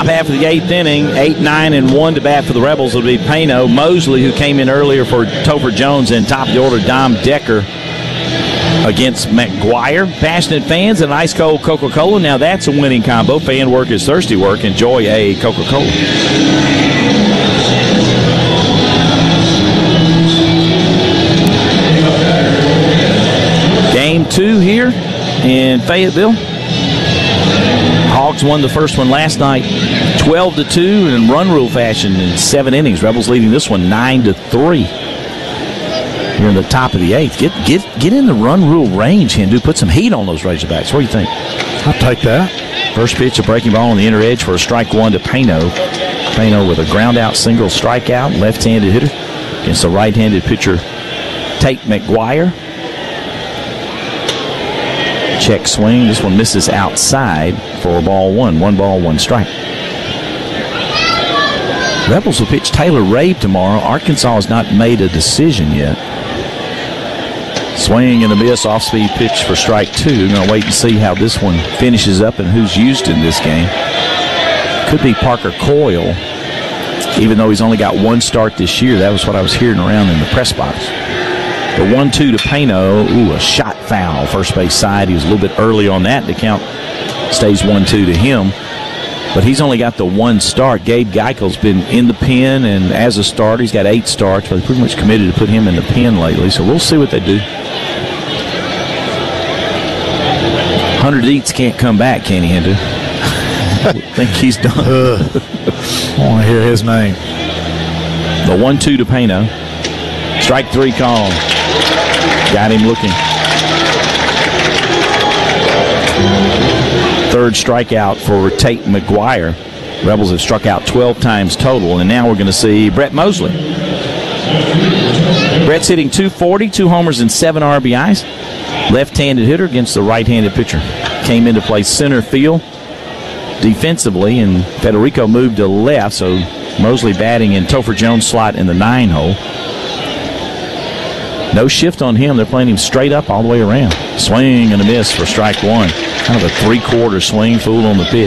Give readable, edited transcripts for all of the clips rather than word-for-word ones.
Top half of the 8th inning, 8-9-1 to bat for the Rebels will be Pano. Mosley, who came in earlier for Topher Jones, and top of the order, Dom Decker against McGuire. Passionate fans and ice cold Coca-Cola. Now that's a winning combo. Fan work is thirsty work. Enjoy a Coca-Cola. Game 2 here in Fayetteville. Hogs won the first one last night 12-2 in run rule fashion in 7 innings. Rebels leading this one 9-3. You're in the top of the 8th. Get in the run rule range, Hindu. Put some heat on those Razorbacks. What do you think? I'll take that. First pitch, a breaking ball on the inner edge for a strike 1 to Pano. Pano with a ground out single strikeout, left-handed hitter against the right-handed pitcher Tate McGuire. Check swing. This one misses outside for ball 1. 1 ball, 1 strike. Rebels will pitch Taylor Rabe tomorrow. Arkansas has not made a decision yet. Swing and a miss, off-speed pitch for strike 2. Going to wait and see how this one finishes up and who's used in this game. Could be Parker Coyle, even though he's only got 1 start this year. That was what I was hearing around in the press box. The 1-2 to Pano. Ooh, a shot foul, first base side. He was a little bit early on that. The count stays 1-2 to him. But he's only got the 1 start. Gabe Geichel's been in the pen, and as a starter, he's got 8 starts, but they pretty much committed to put him in the pen lately. So we'll see what they do. 100 eats can't come back, can he, Hindu? I think he's done. I want to hear his name. The 1-2 to Pano. Strike 3 call. Got him looking. Third strikeout for Tate McGuire. Rebels have struck out 12 times total, and now we're going to see Brett Mosley. Brett's hitting .240, 2 homers and 7 RBIs. Left-handed hitter against the right-handed pitcher. Came into play center field defensively, and Federico moved to left, so Mosley batting in Topher Jones' slot in the 9-hole. No shift on him. They're playing him straight up all the way around. Swing and a miss for strike 1. Kind of a 3/4 swing, fool on the pitch.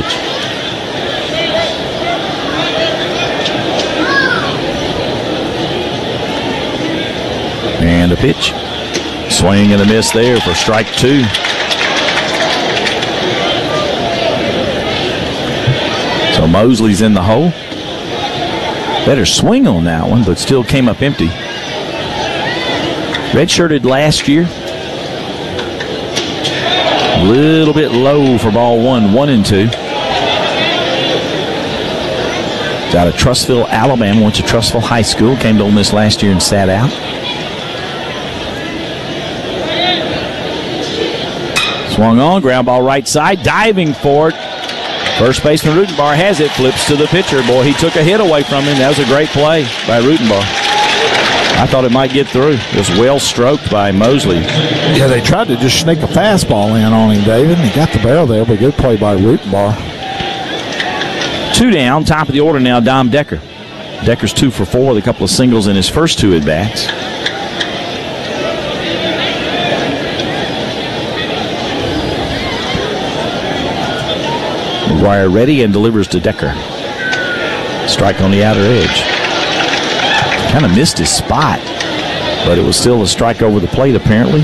And a pitch. Swing and a miss there for strike 2. So Mosley's in the hole. Better swing on that one, but still came up empty. Redshirted last year. A little bit low for ball 1, 1-2. He's out of Trussville, Alabama. Went to Trussville High School. Came to Ole Miss last year and sat out. Swung on, ground ball right side, diving for it. First baseman Rutenbar has it, flips to the pitcher. Boy, he took a hit away from him. That was a great play by Rutenbar. I thought it might get through. It was well stroked by Mosley. Yeah, they tried to just sneak a fastball in on him, David, and he got the barrel there, but good play by Rutenbar. 2 down, top of the order now, Dom Decker. Decker's 2 for 4 with a couple of singles in his first 2 at-bats. McGuire ready and delivers to Decker. Strike on the outer edge. Kind of missed his spot, but it was still a strike over the plate apparently.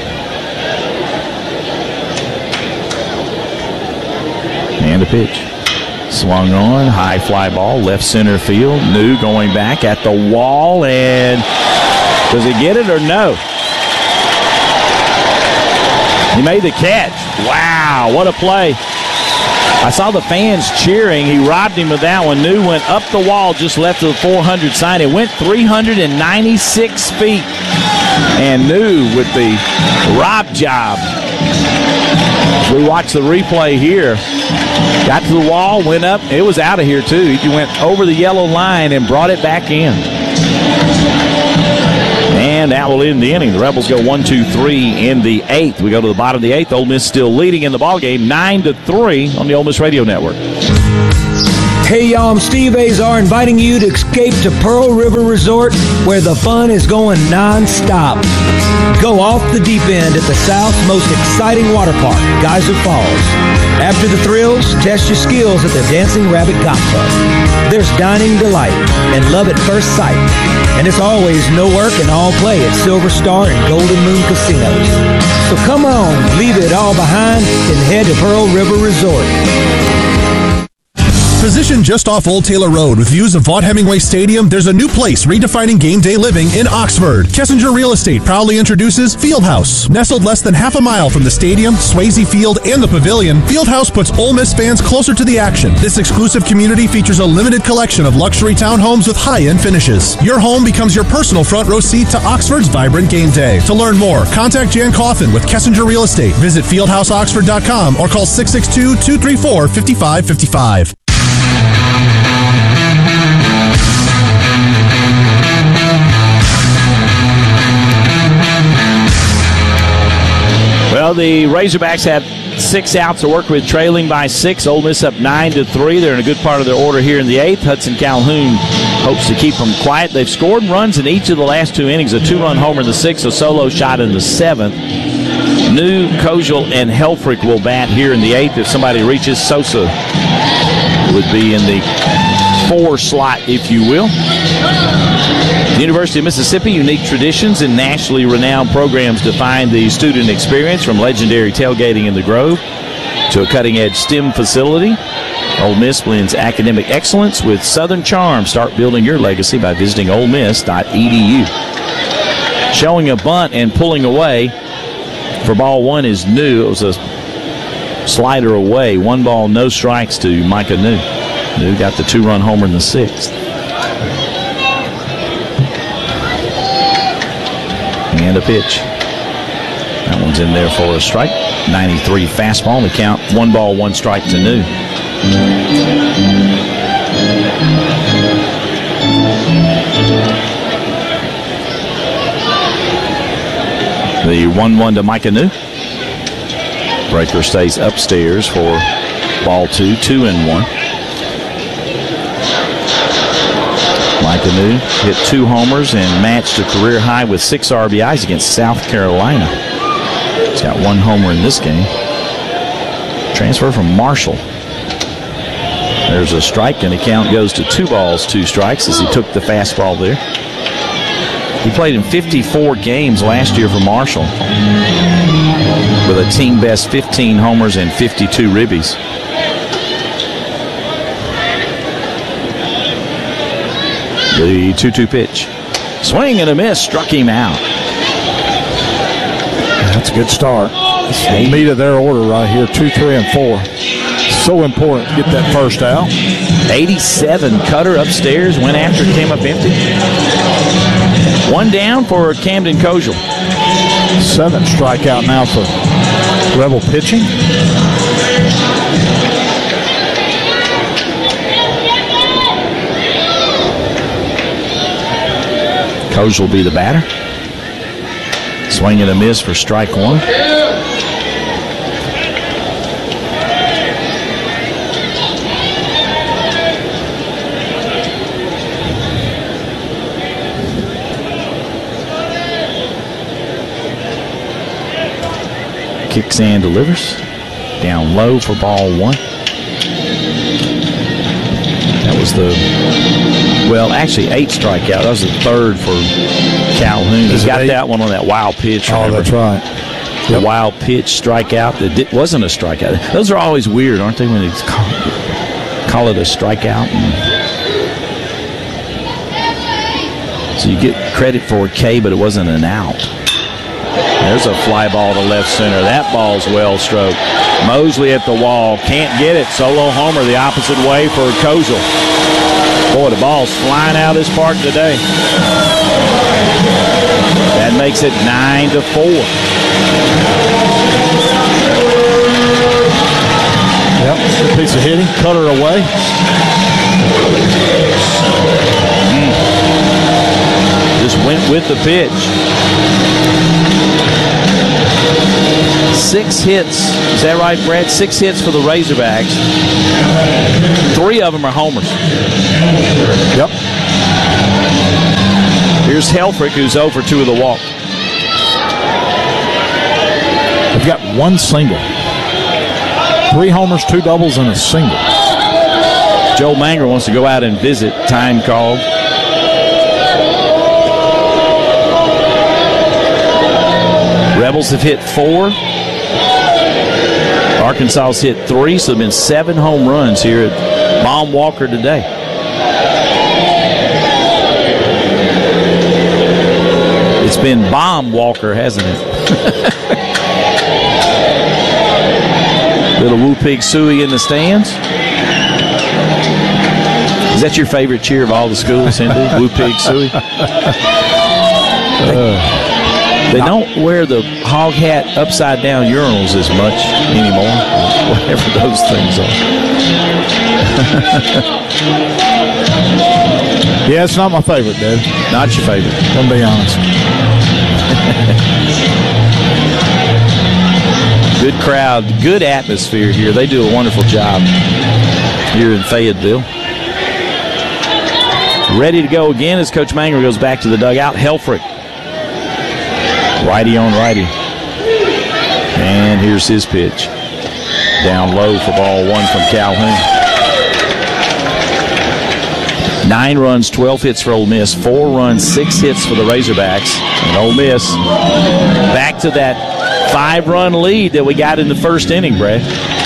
And a pitch. Swung on, high fly ball, left center field. New going back at the wall, and does he get it or no? He made the catch. Wow, what a play. I saw the fans cheering. He robbed him with that one. New went up the wall, just left of the 400 sign. It went 396 feet. And New with the rob job. As we watch the replay here. Got to the wall, went up. It was out of here, too. He went over the yellow line and brought it back in. And that will end the inning. The Rebels go 1-2-3 in the 8th. We go to the bottom of the 8th. Ole Miss still leading in the ballgame 9-3 on the Ole Miss Radio Network. Hey y'all, I'm Steve Azar inviting you to escape to Pearl River Resort where the fun is going non-stop. Go off the deep end at the South's most exciting water park, Geyser Falls. After the thrills, test your skills at the Dancing Rabbit Golf Club. There's dining delight and love at first sight. And it's always no work and all play at Silver Star and Golden Moon Casinos. So come on, leave it all behind and head to Pearl River Resort. Positioned just off Old Taylor Road with views of Vaught Hemingway Stadium, there's a new place redefining game day living in Oxford. Kessinger Real Estate proudly introduces Fieldhouse. Nestled less than half a mile from the stadium, Swayze Field, and the Pavilion, Fieldhouse puts Ole Miss fans closer to the action. This exclusive community features a limited collection of luxury townhomes with high-end finishes. Your home becomes your personal front row seat to Oxford's vibrant game day. To learn more, contact Jan Coffin with Kessinger Real Estate. Visit fieldhouseoxford.com or call 662-234-5555. Well, the Razorbacks have 6 outs to work with, trailing by 6. Ole Miss up 9-3. They're in a good part of their order here in the 8th. Hudson Calhoun hopes to keep them quiet. They've scored runs in each of the last 2 innings, a 2-run homer in the 6th, a solo shot in the 7th. New, Kojal, and Helfrich will bat here in the 8th. If somebody reaches, Sosa would be in the 4 slot, if you will. The University of Mississippi, unique traditions and nationally renowned programs define the student experience, from legendary tailgating in the Grove to a cutting-edge STEM facility. Ole Miss blends academic excellence with Southern charm. Start building your legacy by visiting olemmiss.edu. Showing a bunt and pulling away for ball 1 is New. It was a slider away. 1 ball, no strikes to Micah New. New got the 2-run homer in the 6th. And a pitch. That one's in there for a strike. 93 fastball. The count, 1 ball, 1 strike to New. The 1-1 to Micah New. Breaker stays upstairs for ball 2, 2-1. Micah New hit 2 homers and matched a career high with 6 RBIs against South Carolina. He's got 1 homer in this game. Transfer from Marshall. There's a strike, and the count goes to 2 balls, 2 strikes as he took the fastball there. He played in 54 games last year for Marshall with a team best 15 homers and 52 ribbies. The 2-2 pitch. Swing and a miss, struck him out. That's a good start. Meat of their order right here, 2, 3, and 4. So important to get that first out. 87 cutter upstairs, went after it, came up empty. 1 down for Camden Kojal. 7th strikeout now for Rebel pitching. Kojal will be the batter. Swing and a miss for strike 1. Kicks and delivers. Down low for ball 1. That was the, well, actually 8 strikeout. That was the 3rd for Calhoun. He's got 8? That one on that wild pitch. Remember? Oh, that's right. The wild pitch strikeout that wasn't a strikeout. Those are always weird, aren't they, when they call it a strikeout? So you get credit for a K, but it wasn't an out. There's a fly ball to left center. That ball's well stroked. Mosley at the wall. Can't get it. Solo homer the opposite way for Kojal. Boy, the ball's flying out of this park today. That makes it 9-4. Yep, good piece of hitting. Cutter away. Just went with the pitch. 6 hits. Is that right, Brad? 6 hits for the Razorbacks. 3 3 of them are homers. Yep. Here's Helfrich, who's 0 for 2 with a walk. They've got 1 single. 3 homers, 2 doubles, and a single. Joe Manger wants to go out and visit. Time called. Rebels have hit 4. Arkansas's hit 3, so there have been 7 home runs here at Baum Walker today. It's been Baum Walker, hasn't it? Little Woo Pig Suey in the stands. Is that your favorite cheer of all the schools, Hindu? Woo Pig Suey? They don't wear the hog hat upside down urinals as much anymore, whatever those things are. Yeah, it's not my favorite, Dave. Not your favorite. I'm be honest. Good crowd, good atmosphere here. They do a wonderful job here in Fayetteville. Ready to go again as Coach Manger goes back to the dugout. Helfrich. Righty on righty. And here's his pitch. Down low for ball 1 from Calhoun. 9 runs, 12 hits for Ole Miss. 4 runs, 6 hits for the Razorbacks. And Ole Miss back to that 5-run lead that we got in the first inning, Brad.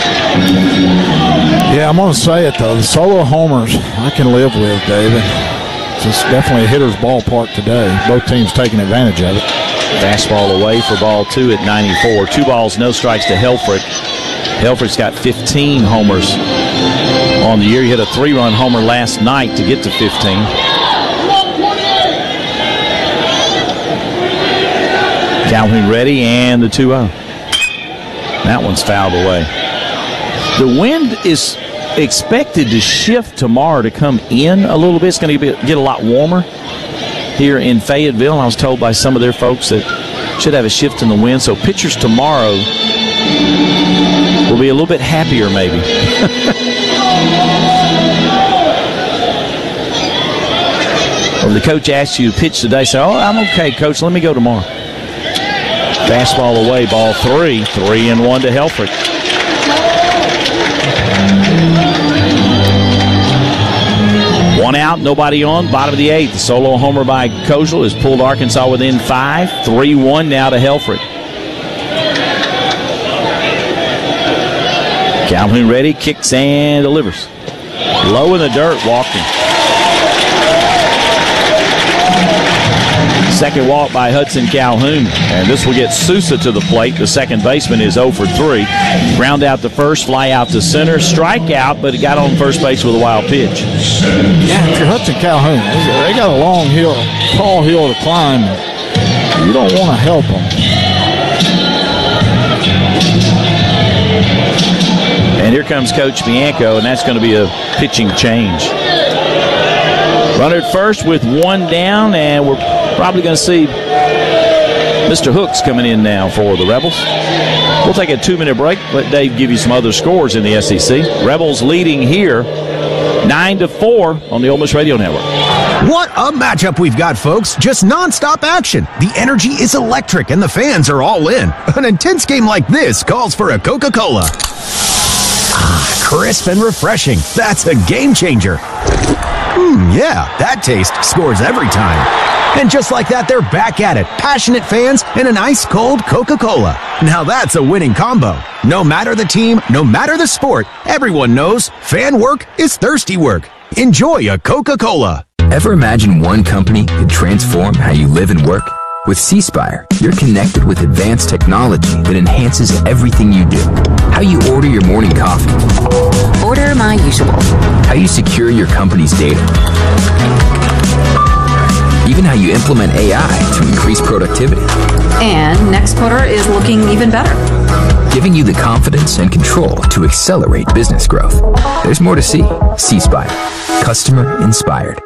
Yeah, I'm going to say it, though. The solo homers I can live with, David. It's definitely a hitter's ballpark today. Both teams taking advantage of it. Fastball away for ball 2 at 94. 2 balls, no strikes to Helfrich. Helfrich's got 15 homers on the year. He hit a 3-run homer last night to get to 15. Calhoun ready, and the 2-0. That one's fouled away. The wind is expected to shift tomorrow to come in a little bit. It's going to get a lot warmer here in Fayetteville. I was told by some of their folks that should have a shift in the wind. So pitchers tomorrow will be a little bit happier maybe. Or the coach asks you to pitch today, say, oh, I'm okay, coach, let me go tomorrow. Fastball away, ball 3. 3-1 to Helfrich. One out, nobody on, bottom of the 8th. The solo homer by Kozel has pulled Arkansas within 5. 3-1 now to Helfrich. Calhoun ready, kicks and delivers. Low in the dirt, walking. Second walk by Hudson Calhoun. And this will get Sousa to the plate. The second baseman is 0 for 3. Ground out to first, fly out to center. Strikeout, but he got on first base with a wild pitch. Yeah, if you're Hudson Calhoun, they got a long hill, tall hill to climb. You don't want to help them. And here comes Coach Bianco, and that's going to be a pitching change. Runner at first with 1 down, and we're probably going to see Mr. Hooks coming in now for the Rebels. We'll take a 2-minute break. Let Dave give you some other scores in the SEC. Rebels leading here 9-4 on the Ole Miss Radio Network. What a matchup we've got, folks. Just nonstop action. The energy is electric, and the fans are all in. An intense game like this calls for a Coca-Cola. Crisp and refreshing. That's a game changer. Yeah, that taste scores every time. And just like that, they're back at it. Passionate fans and an ice-cold Coca-Cola. Now that's a winning combo. No matter the team, no matter the sport, everyone knows fan work is thirsty work. Enjoy a Coca-Cola. Ever imagine one company could transform how you live and work? With C-Spire, you're connected with advanced technology that enhances everything you do. How you order your morning coffee. Order my usual. How you secure your company's data. Even how you implement AI to increase productivity. And next quarter is looking even better. Giving you the confidence and control to accelerate business growth. There's more to see. C-Spire. Customer inspired.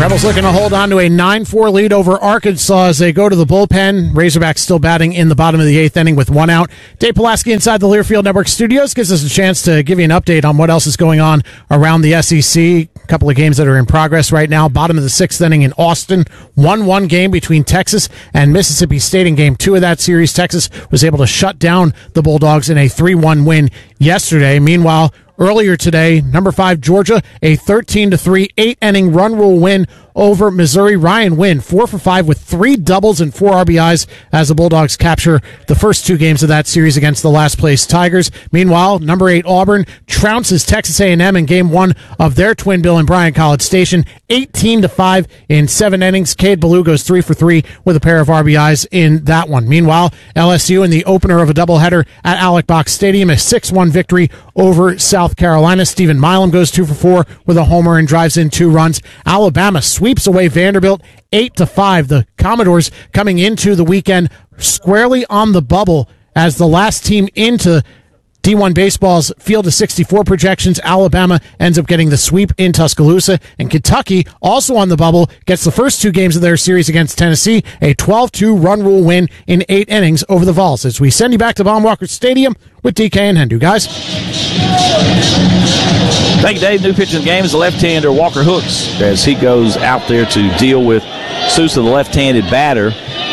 Rebels looking to hold on to a 9-4 lead over Arkansas as they go to the bullpen. Razorbacks still batting in the bottom of the 8th inning with 1 out. Dave Pulaski inside the Learfield Network studios gives us a chance to give you an update on what else is going on around the SEC. A couple of games that are in progress right now. Bottom of the 6th inning in Austin. 1-1 game between Texas and Mississippi State in Game 2 of that series. Texas was able to shut down the Bulldogs in a 3-1 win yesterday. Meanwhile, earlier today, number 5 Georgia, a 13-3 8-inning run rule win over Missouri. Ryan Wynn, 4 for 5 with 3 doubles and 4 RBIs as the Bulldogs capture the first 2 games of that series against the last place Tigers. Meanwhile, number 8 Auburn trounces Texas A&M in Game 1 of their twin bill in Bryan College Station, 18-5 in 7 innings. Cade Ballou goes 3 for 3 with a pair of RBIs in that one. Meanwhile, LSU in the opener of a doubleheader at Alex Box Stadium, a 6-1 victory over South Carolina. Stephen Milam goes 2 for 4 with a homer and drives in 2 runs. Alabama sweeps away Vanderbilt 8-5. The Commodores coming into the weekend squarely on the bubble as the last team into D1 Baseball's Field of 64 projections. Alabama ends up getting the sweep in Tuscaloosa, and Kentucky, also on the bubble, gets the first 2 games of their series against Tennessee, a 12-2 run rule win in 8 innings over the Vols. As we send you back to Baum-Walker Stadium with DK and Hendu. Guys. Thank you, Dave. New pitcher of the game is the left-hander Walker Hooks as he goes out there to deal with Sousa, the left-handed batter.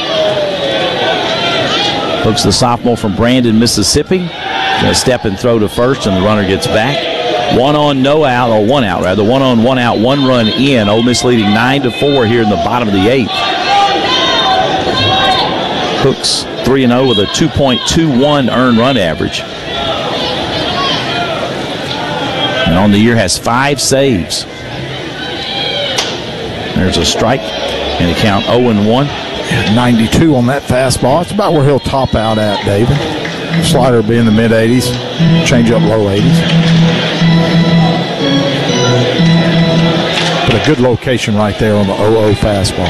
Hooks, the sophomore from Brandon, Mississippi. Going to step and throw to first, and the runner gets back. 1 on, no out, or 1 out rather. 1 on, 1 out, 1 run in. Ole Miss leading 9-4 here in the bottom of the 8th. Hooks 3-0 with a 2.21 earned run average. And on the year has 5 saves. There's a strike, and the count 0-1. 92 on that fastball. It's about where he'll top out at, David. Slider will be in the mid-80s, change-up low 80s. But a good location right there on the 0-0 fastball.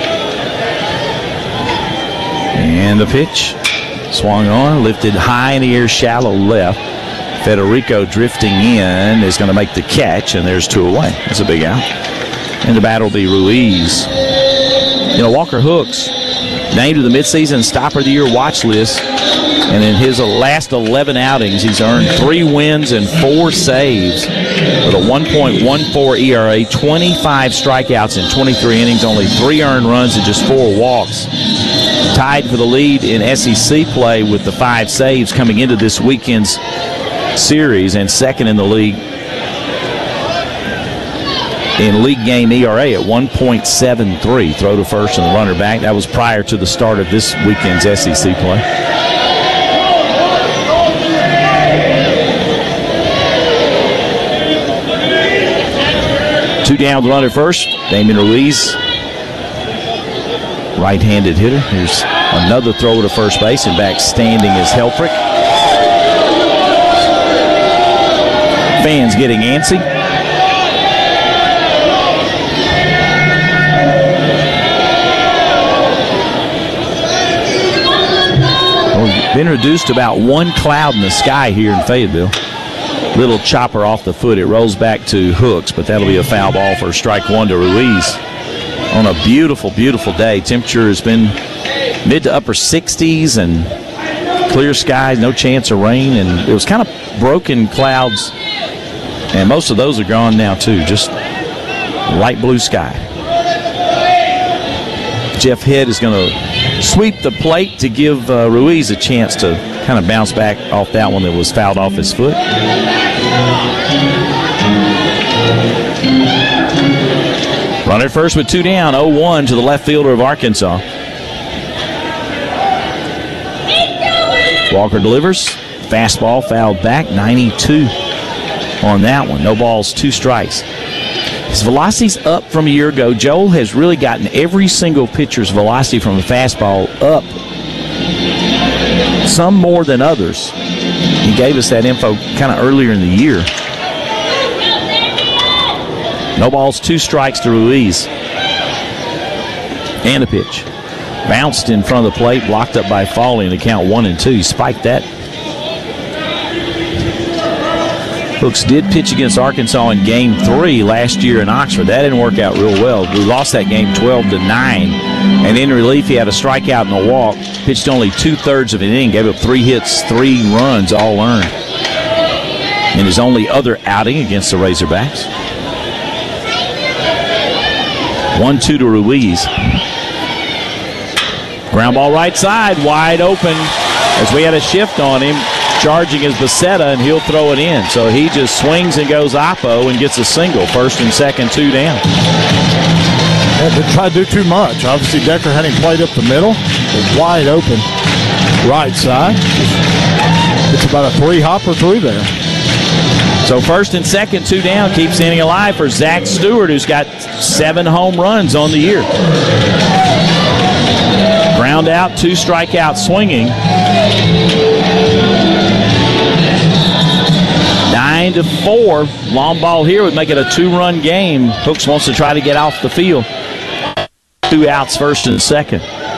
And the pitch. Swung on, lifted high in the air, shallow left. Federico drifting in is going to make the catch, and there's 2 away. That's a big out. And the batter will be Ruiz. You know, Walker Hooks named to the midseason stopper of the year watch list. And in his last 11 outings, he's earned 3 wins and 4 saves with a 1.14 ERA, 25 strikeouts in 23 innings, only 3 earned runs and just 4 walks. Tied for the lead in SEC play with the 5 saves coming into this weekend's series, and second in the league in league game ERA at 1.73. Throw to first and the runner back. That was prior to the start of this weekend's SEC play. Two down, the runner first. Damian Ruiz, right-handed hitter. Here's another throw to first base, and back standing is Helfrich. Fans getting antsy. We've been reduced to about 1 cloud in the sky here in Fayetteville. Little chopper off the foot. It rolls back to Hooks, but that'll be a foul ball for strike 1 to Ruiz. On a beautiful, beautiful day. Temperature has been mid to upper 60s and clear skies, no chance of rain, and it was kind of broken clouds, and most of those are gone now too. Just light blue sky. Jeff Head is going to sweep the plate to give Ruiz a chance to kind of bounce back off that one that was fouled off his foot. Runner first with 2 down, 0-1 to the left fielder of Arkansas. Walker delivers. Fastball fouled back, 92 on that one. No balls, 2 strikes. His velocity's up from a year ago. Joel has really gotten every single pitcher's velocity from a fastball up, some more than others. He gave us that info kind of earlier in the year. No balls, 2 strikes to Ruiz. And a pitch. Bounced in front of the plate, blocked up by Foley, and the count 1-2. He spiked that. Hooks did pitch against Arkansas in Game 3 last year in Oxford. That didn't work out real well. We lost that game 12-9. And in relief, he had a strikeout and a walk. Pitched only 2/3 of an inning. Gave up 3 hits, 3 runs, all earned. In his only other outing against the Razorbacks. 1-2 to Ruiz. Ground ball right side, wide open. As we had a shift on him, charging is Becerra, and he'll throw it in. So he just swings and goes oppo and gets a single. First and second, 2 down. Yeah, didn't try to do too much. Obviously, Decker had him played up the middle. Wide open right side. It's about a 3-hopper through there. So first and second, 2 down, keeps the inning alive for Zach Stewart, who's got 7 home runs on the year. Ground out, 2 strikeouts swinging. 9-4. Long ball here would make it a 2-run game. Hooks wants to try to get off the field. 2 outs, first and second.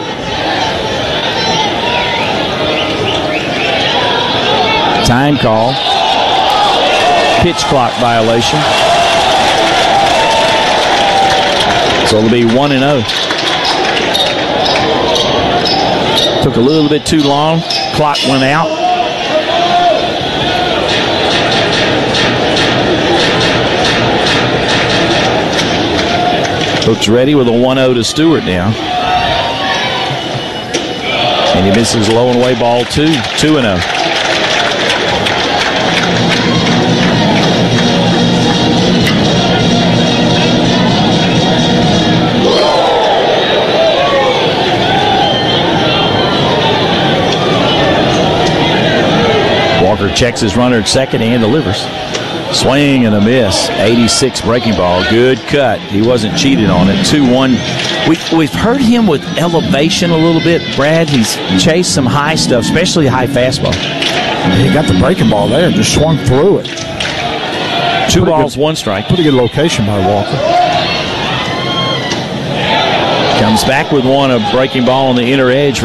Time call. Pitch clock violation. So it'll be 1-0. Took a little bit too long. Clock went out. Hooks ready with a 1-0 to Stewart now. And he misses low and away ball 2. 2-0. Walker checks his runner at second and delivers. Swing and a miss. 86 breaking ball. Good cut. He wasn't cheated on it. 2-1. We've heard him with elevation a little bit, Brad. He's chased some high stuff, especially high fastball. He got the breaking ball there. Just swung through it. 2 balls, 1 strike. Pretty good location by Walker. Comes back with one, a breaking ball on the inner edge.